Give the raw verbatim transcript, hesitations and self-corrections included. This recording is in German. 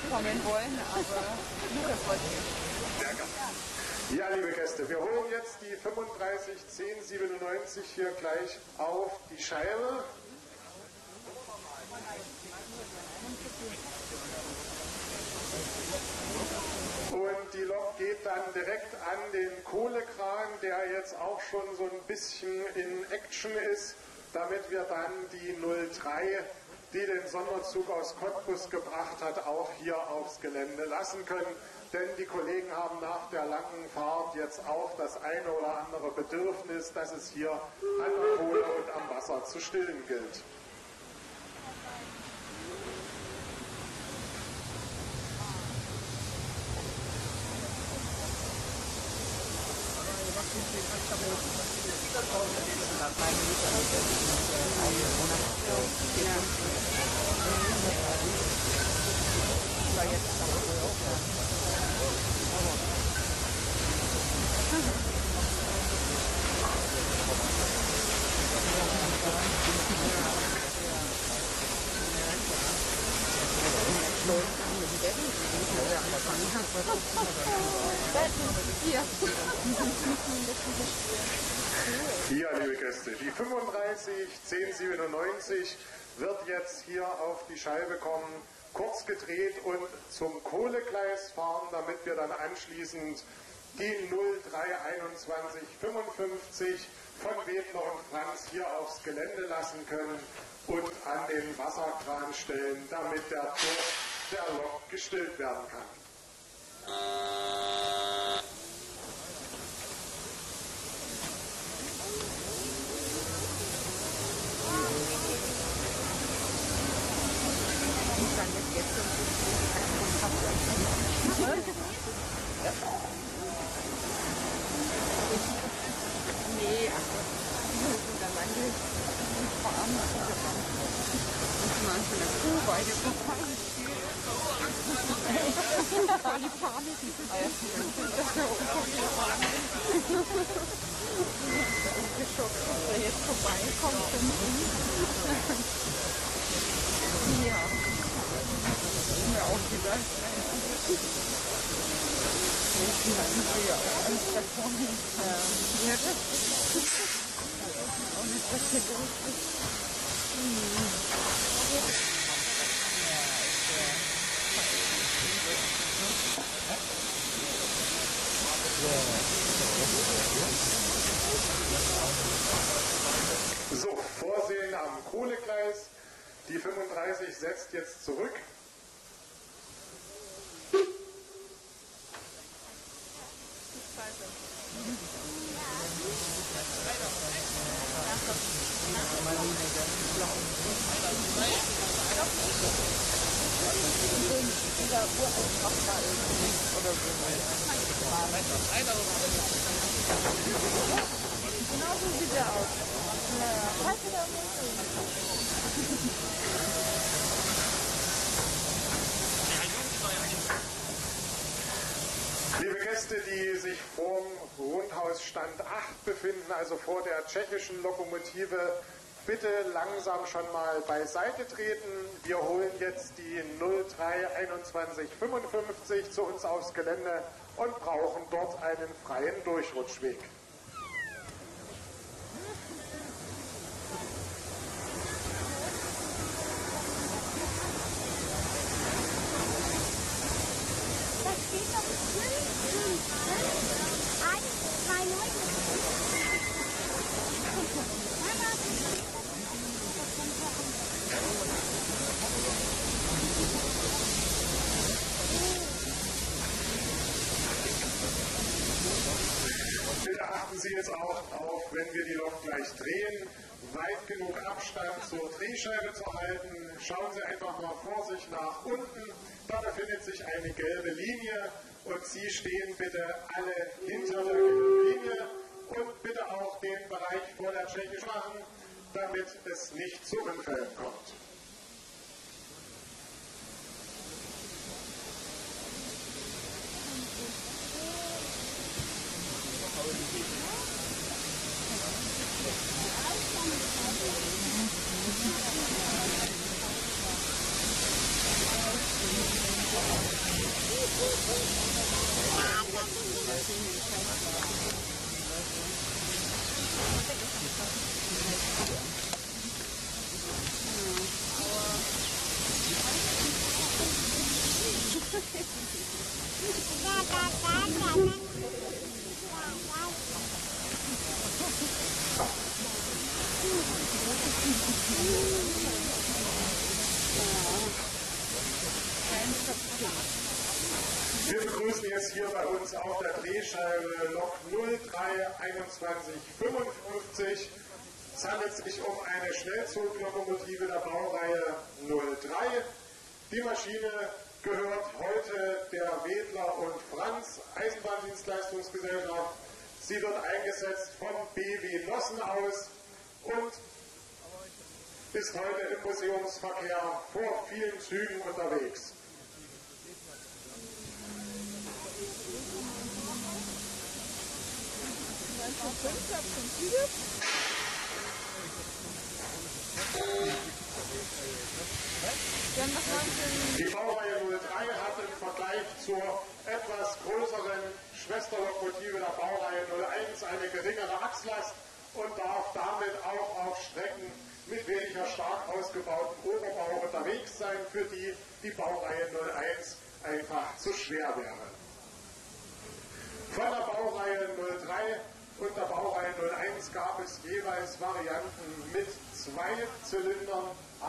kommen wollen, aber Lukas wollte nicht. Sehr gerne. Ja, liebe Gäste, wir holen jetzt die fünfunddreißig zehn siebenundneunzig hier gleich auf die Scheibe. Und die Lok geht dann direkt an den Kohlekran, der jetzt auch schon so ein bisschen in Action ist, damit wir dann die null drei, die den Sonderzug aus Cottbus gebracht hat, auch hier aufs Gelände lassen können. Denn die Kollegen haben nach der langen Fahrt jetzt auch das eine oder andere Bedürfnis, dass es hier an der Kohle und am Wasser zu stillen gilt. Ja, liebe Gäste, die fünfunddreißig zehn siebenundneunzig wird jetzt hier auf die Scheibe kommen, kurz gedreht und zum Kohlegleis fahren, damit wir dann anschließend die null drei einundzwanzig fünfundfünfzig von Wedler und Franz hier aufs Gelände lassen können und an den Wasserkran stellen, damit der Durst der Lok gestillt werden kann. Nee, also wir sind dann lange fahren und man von der Kuh weitergefahren. Voll die Panik. Das ist ja unvorstellbar. Geschockt, dass er jetzt vorbeikommt. Ja, das ist mir auch gedacht. Ich bin ja auch alles davon. Ja, das ist auch nicht, was hier los ist. So, Vorsehen am Kohlegleis. Die fünfunddreißig setzt jetzt zurück. Genau so sieht er aus. Ja, Liebe Gäste, die sich vorm Rundhausstand acht befinden, also vor der tschechischen Lokomotive, bitte langsam schon mal beiseite treten. Wir holen jetzt die null drei einundzwanzig fünfundfünfzig zu uns aufs Gelände und brauchen dort einen freien Durchrutschweg. Bitte achten Sie jetzt auch auf, wenn wir die Lok gleich drehen, weit genug Abstand zur Drehscheibe zu halten. Schauen Sie einfach mal vor sich nach unten. Da befindet sich eine gelbe Linie und Sie stehen bitte alle hinter der gelben Linie und bitte auch den Bereich vor der Tschechisch machen, damit es nicht zu Unfällen kommt. Thank you. Wir begrüßen jetzt hier bei uns auf der Drehscheibe Lok null drei einundzwanzig fünfundfünfzig. Es handelt sich um eine Schnellzuglokomotive der Baureihe null drei. Die Maschine gehört heute der Wedler und Franz Eisenbahndienstleistungsgesellschaft. Sie wird eingesetzt vom B W Nossen aus und ist heute im Museumsverkehr vor vielen Zügen unterwegs. Die Baureihe null drei hat im Vergleich zur etwas größeren Schwesterlokomotive der Baureihe null eins eine geringere Achslast und darf damit auch auf Strecken mit weniger stark ausgebautem Oberbau unterwegs sein, für die die Baureihe null eins einfach zu schwer wäre. Von der Baureihe null drei und der Baureihe null eins gab es jeweils Varianten mit zwei Zylindern